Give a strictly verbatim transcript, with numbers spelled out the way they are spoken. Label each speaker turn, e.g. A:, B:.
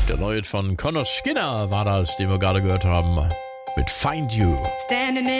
A: Der neue von Conor Skinner war das, den wir gerade gehört haben. Mit Find You.
B: Standing